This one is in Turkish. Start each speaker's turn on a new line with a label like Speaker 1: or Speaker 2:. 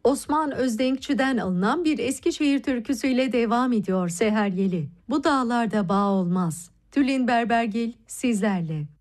Speaker 1: Osman Özdenkçi'den alınan bir Eskişehir türküsüyle devam ediyor Seher Yeli. Bu dağlarda bağ olmaz. Tülin Berbergil sizlerle.